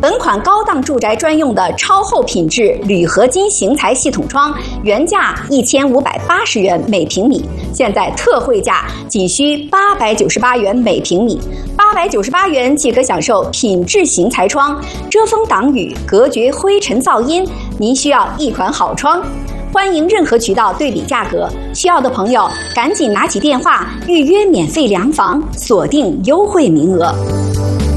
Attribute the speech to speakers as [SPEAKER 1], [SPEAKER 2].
[SPEAKER 1] 本款高档住宅专用的超厚品质铝合金型材系统窗，原价1580元每平米，现在特惠价仅需898元每平米。898元即可享受品质型材窗，遮风挡雨，隔绝灰尘噪音。您需要一款好窗，欢迎任何渠道对比价格。需要的朋友赶紧拿起电话预约免费量房，锁定优惠名额。